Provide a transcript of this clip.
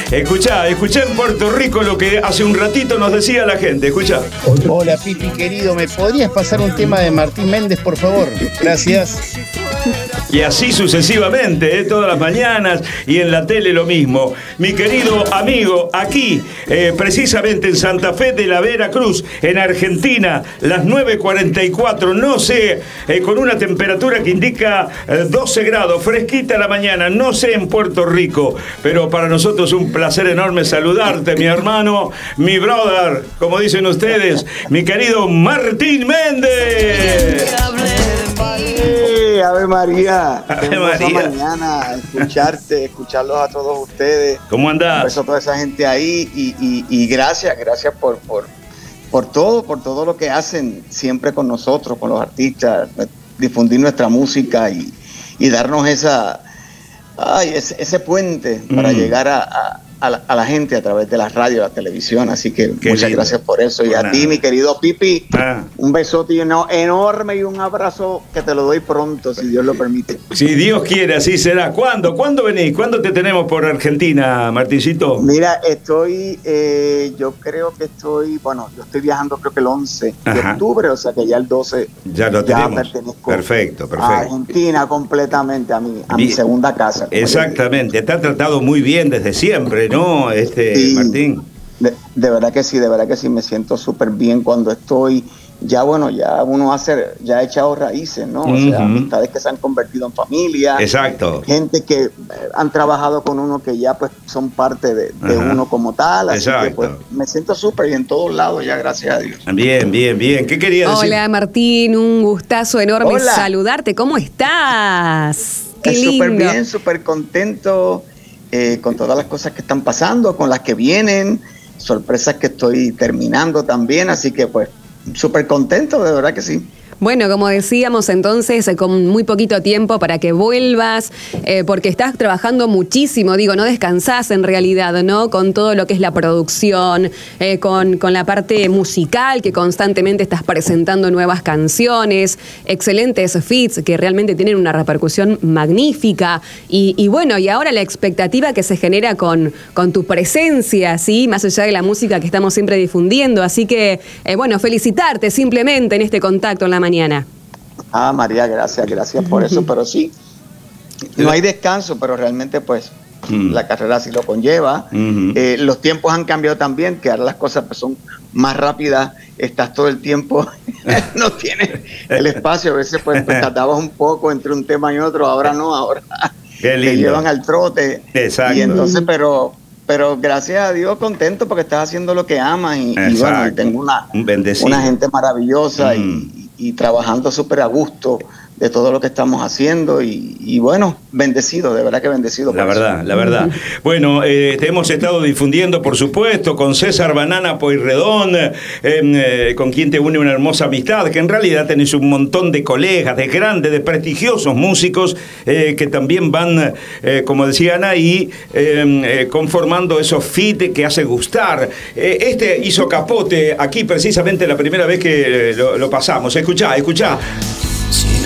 Escuchá en Puerto Rico lo que hace un ratito nos decía la gente. Escuchá. Hola, Pipi querido, ¿me podrías pasar un tema de Martín Méndez, por favor? Gracias. Y así sucesivamente, todas las mañanas, y en la tele lo mismo. Mi querido amigo, aquí, precisamente en Santa Fe de la Veracruz, en Argentina, las 9:44, no sé, con una temperatura que indica 12 grados, fresquita la mañana, no sé en Puerto Rico, pero para nosotros un placer enorme saludarte, mi hermano, mi brother, como dicen ustedes, mi querido Martín Méndez. Ave María. Ave María. Mañana, escucharlos a todos ustedes. ¿Cómo andás? Un beso a toda esa gente ahí y gracias por todo lo que hacen siempre con nosotros, con los artistas, difundir nuestra música y darnos ese puente para llegar a la gente a través de la radio, la televisión, así que muchas gracias por eso. Y a ti, mi querido Pipi, un besote enorme y un abrazo que te lo doy pronto, si Dios lo permite. Si Dios quiere, así será. ¿Cuándo venís? ¿Cuándo te tenemos por Argentina, Martincito? Mira, yo estoy viajando creo que el 11 de octubre, o sea que ya el 12 ya lo tenemos. Pertenezco Perfecto. a Argentina completamente, a mi segunda casa. Exactamente, te ha tratado muy bien desde siempre, ¿no, sí, Martín? De verdad que sí, me siento súper bien cuando estoy, ya uno ha echado raíces, ¿no? O sea, amistades que se han convertido en familia. Exacto. Gente que han trabajado con uno que ya pues son parte de uno como tal. Así Exacto. que pues me siento súper bien en todos lados ya, gracias a Dios. Bien. ¿Qué querías decir? Hola, Martín, un gustazo enorme saludarte. ¿Cómo estás? Qué lindo. Súper bien, súper contento. Con todas las cosas que están pasando, con las que vienen, sorpresas que estoy terminando también, así que pues súper contento, de verdad que sí. Bueno, como decíamos entonces, con muy poquito tiempo para que vuelvas, porque estás trabajando muchísimo, no descansás en realidad, ¿no? Con todo lo que es la producción, con la parte musical, que constantemente estás presentando nuevas canciones, excelentes feats que realmente tienen una repercusión magnífica, y bueno, y ahora la expectativa que se genera con tu presencia, ¿sí? Más allá de la música que estamos siempre difundiendo, así que, bueno, felicitarte simplemente en este contacto en la mañana. María, gracias por eso, pero sí, no hay descanso, pero realmente pues la carrera sí lo conlleva. Los tiempos han cambiado también, que ahora las cosas pues son más rápidas, estás todo el tiempo, no tienes el espacio, a veces pues tardabas un poco entre un tema y otro, ahora no, ahora te llevan al trote. Exacto. Y entonces, pero gracias a Dios contento porque estás haciendo lo que amas y bueno, y tengo una gente maravillosa y trabajando súper a gusto de todo lo que estamos haciendo y bueno, bendecido, de verdad que bendecido. La verdad. Bueno, te hemos estado difundiendo, por supuesto, con César Banana Pueyrredón, con quien te une una hermosa amistad, que en realidad tenés un montón de colegas, de grandes, de prestigiosos músicos, que también van, como decían ahí, conformando esos feats que hace gustar. Hizo capote aquí precisamente la primera vez que lo pasamos. Escuchá.